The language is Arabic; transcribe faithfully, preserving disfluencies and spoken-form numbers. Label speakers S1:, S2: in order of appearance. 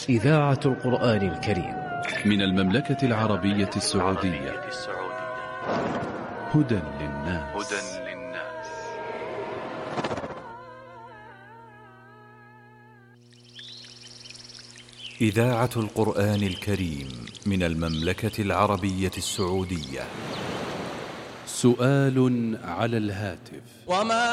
S1: إذاعة القرآن الكريم
S2: من المملكة العربية السعودية. هدى للناس. إذاعة القرآن الكريم من المملكة العربية السعودية. سؤال على الهاتف.
S3: وما